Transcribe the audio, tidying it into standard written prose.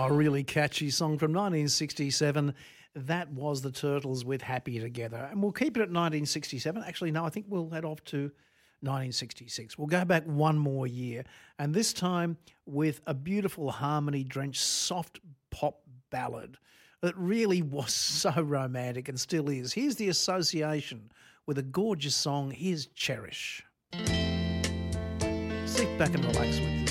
a really catchy song from 1967. That was the Turtles with Happy Together. And we'll keep it at 1967. Actually, no, I think we'll head off to 1966. We'll go back one more year, and this time with a beautiful harmony-drenched soft pop ballad that really was so romantic and still is. Here's the association with a gorgeous song. Here's Cherish. Sit back and relax with this.